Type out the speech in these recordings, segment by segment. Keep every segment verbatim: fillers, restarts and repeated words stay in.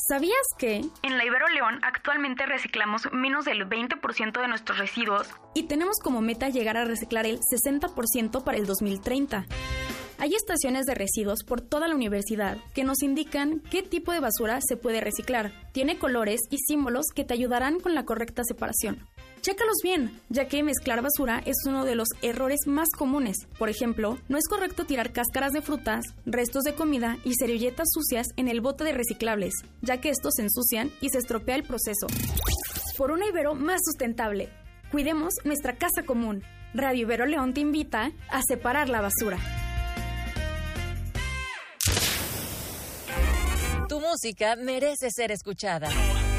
¿Sabías que en la Ibero León actualmente reciclamos menos del veinte por ciento de nuestros residuos? Y tenemos como meta llegar a reciclar el sesenta por ciento para el dos mil treinta. Hay estaciones de residuos por toda la universidad que nos indican qué tipo de basura se puede reciclar. Tiene colores y símbolos que te ayudarán con la correcta separación. Chécalos bien, ya que mezclar basura es uno de los errores más comunes. Por ejemplo, no es correcto tirar cáscaras de frutas, restos de comida y servilletas sucias en el bote de reciclables, ya que estos se ensucian y se estropea el proceso. Por una Ibero más sustentable, cuidemos nuestra casa común. Radio Ibero León te invita a separar la basura. Tu música merece ser escuchada.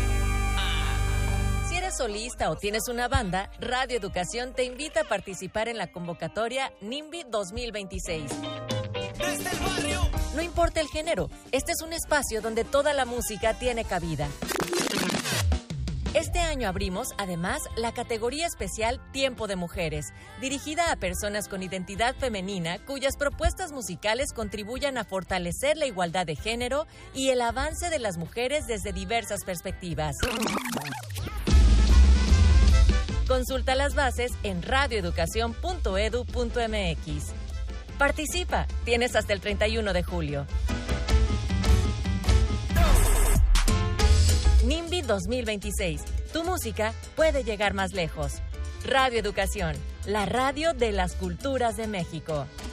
Si eres solista o tienes una banda, Radio Educación te invita a participar en la convocatoria NIMBY dos mil veintiséis. ¡Desde el barrio! No importa el género, este es un espacio donde toda la música tiene cabida. Este año abrimos, además, la categoría especial Tiempo de Mujeres, dirigida a personas con identidad femenina cuyas propuestas musicales contribuyan a fortalecer la igualdad de género y el avance de las mujeres desde diversas perspectivas. Consulta las bases en radio educación punto edu punto m x. Participa, tienes hasta el treinta y uno de julio. NIMBY dos mil veintiséis. Tu música puede llegar más lejos. Radio Educación, la radio de las culturas de México.